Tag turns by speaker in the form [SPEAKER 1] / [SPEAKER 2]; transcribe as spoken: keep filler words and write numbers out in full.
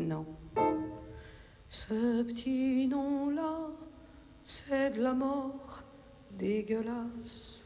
[SPEAKER 1] Non. Ce petit nom-là, c'est de la mort dégueulasse.